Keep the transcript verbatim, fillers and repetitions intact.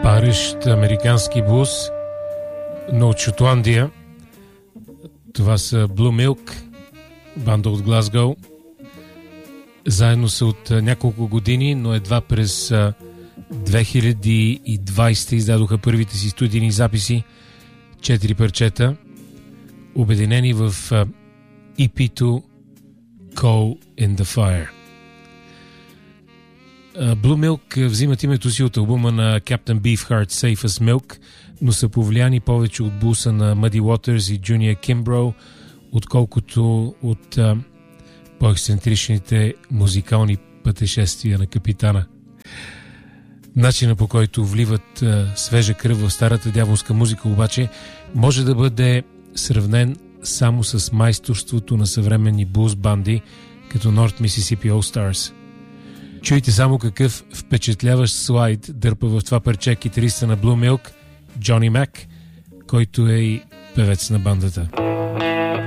Парещ американски блуз, но от Шотландия. Това са Blue Milk, банда от Глазгоу. Заедно са от няколко години, но едва през две хиляди и двадесета издадоха първите си студийни записи, четири парчета, обединени в и пи-то Coal in the Fire. Blue Milk взимат името си от албума на Captain Beefheart Safe as Milk, но са повлияни повече от блуса на Muddy Waters и Junior Kimbrough, отколкото от а, по-ексцентричните музикални пътешествия на капитана. Начина, по който вливат а, свежа кръв в старата дяволска музика, обаче може да бъде сравнен само с майсторството на съвременни блуз банди като North Mississippi All Stars. Чуйте само какъв впечатляващ слайд дърпа в това парче китариста на Blue Milk, Джони Мак, който е и певец на бандата.